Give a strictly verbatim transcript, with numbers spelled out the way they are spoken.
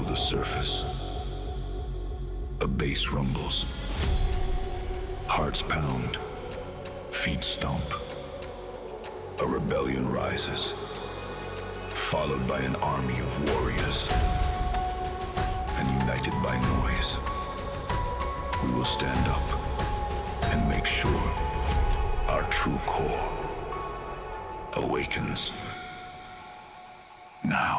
the surface. A bass rumbles. Hearts pound. Feet stomp. A rebellion rises, followed by an army of warriors. And united by noise, we will stand up and make sure our true core awakens now.